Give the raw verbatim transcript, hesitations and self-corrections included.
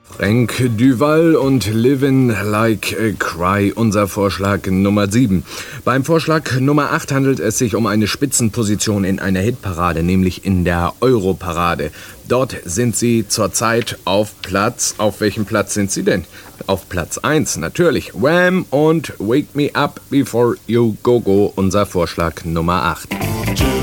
Frank Duval und Livin' Like a Cry, unser Vorschlag Nummer sieben. Beim Vorschlag Nummer acht handelt es sich um eine Spitzenposition in einer Hitparade, nämlich in der Europarade. Dort sind sie zurzeit auf Platz. Auf welchem Platz sind sie denn? Auf Platz eins, natürlich. Wham! Und Wake Me Up Before You Go Go, unser Vorschlag Nummer acht.